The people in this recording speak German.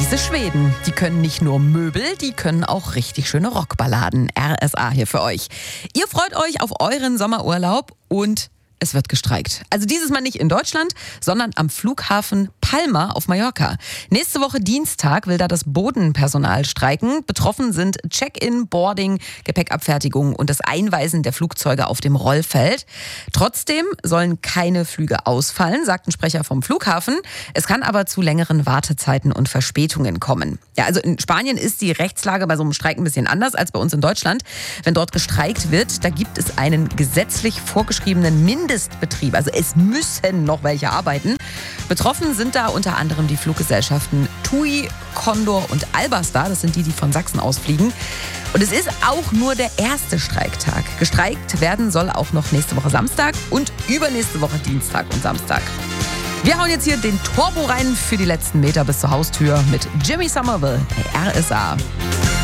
Diese Schweden, die können nicht nur Möbel, die können auch richtig schöne Rockballaden. RSA hier für euch. Ihr freut euch auf euren Sommerurlaub und es wird gestreikt. Also dieses Mal nicht in Deutschland, sondern am Flughafen Palma auf Mallorca. Nächste Woche Dienstag will da das Bodenpersonal streiken. Betroffen sind Check-in, Boarding, Gepäckabfertigung und das Einweisen der Flugzeuge auf dem Rollfeld. Trotzdem sollen keine Flüge ausfallen, sagt ein Sprecher vom Flughafen. Es kann aber zu längeren Wartezeiten und Verspätungen kommen. Ja, also in Spanien ist die Rechtslage bei so einem Streik ein bisschen anders als bei uns in Deutschland. Wenn dort gestreikt wird, da gibt es einen gesetzlich vorgeschriebenen Mindestbetrieb. Also es müssen noch welche arbeiten. Betroffen sind da unter anderem die Fluggesellschaften TUI, Condor und Albastar. Das sind die von Sachsen ausfliegen. Und es ist auch nur der erste Streiktag. Gestreikt werden soll auch noch nächste Woche Samstag und übernächste Woche Dienstag und Samstag. Wir hauen jetzt hier den Turbo rein für die letzten Meter bis zur Haustür mit Jimmy Somerville bei RSA.